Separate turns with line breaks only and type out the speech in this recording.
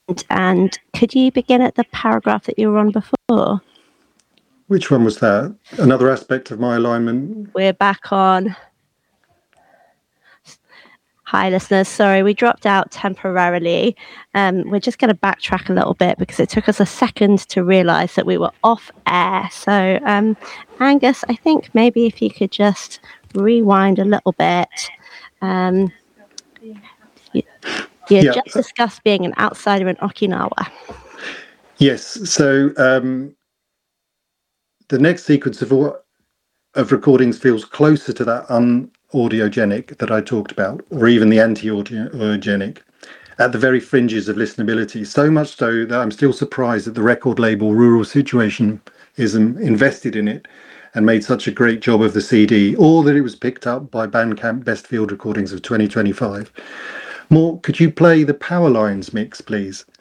And could you begin at the paragraph that you were on before?
Which one was that? Another aspect of my alignment?
We're back on. Hi, listeners. Sorry, we dropped out temporarily. We're just going to backtrack a little bit because it took us a second to realise that we were off air. So, Angus, I think maybe if you could just rewind a little bit. You just discussed being an outsider in Okinawa.
Yes. So the next sequence of recordings feels closer to that unaudiogenic that I talked about, or even the anti-audiogenic, at the very fringes of listenability. So much so that I'm still surprised that the record label Rural Situation isn't invested in it and made such a great job of the CD, or that it was picked up by Bandcamp Best Field Recordings of 2025. Mort, could you play the Power Lines mix, please?